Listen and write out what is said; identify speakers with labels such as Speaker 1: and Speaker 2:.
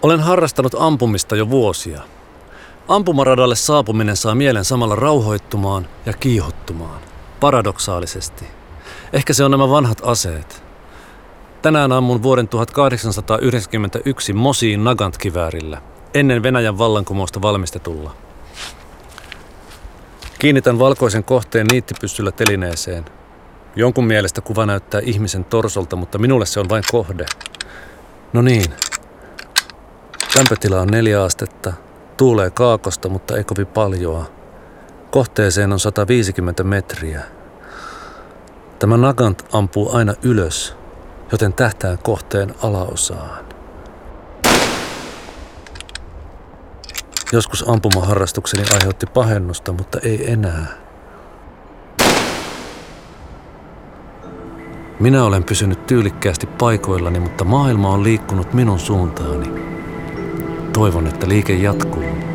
Speaker 1: Olen harrastanut ampumista jo vuosia. Ampumaradalle saapuminen saa mielen samalla rauhoittumaan ja kiihottumaan. Paradoksaalisesti. Ehkä se on nämä vanhat aseet. Tänään ammun vuoden 1891 Mosiin Nagant-kiväärillä, ennen Venäjän vallankumousta valmistetulla. Kiinnitän valkoisen kohteen niittipyssyllä telineeseen. Jonkun mielestä kuva näyttää ihmisen torsolta, mutta minulle se on vain kohde. No niin. Lämpötila on 4 astetta. Tuulee kaakosta, mutta ei kovin paljoa. Kohteeseen on 150 metriä. Tämä Nagant ampuu aina ylös, joten tähtään kohteen alaosaan. Joskus ampumaharrastukseni aiheutti pahennusta, mutta ei enää. Minä olen pysynyt tyylikkäästi paikoillani, mutta maailma on liikkunut minun suuntaani. Toivon, että liike jatkuu.